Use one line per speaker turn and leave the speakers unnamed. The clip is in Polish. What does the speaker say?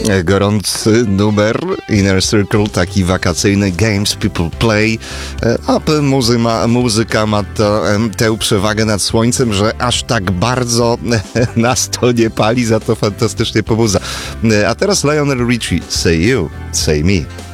Gorący numer Inner Circle, taki wakacyjny Games People Play. A muzyka ma tę przewagę nad słońcem, że aż tak bardzo nas to nie pali, za to fantastycznie pobudza. A teraz Lionel Richie, Say You, Say Me.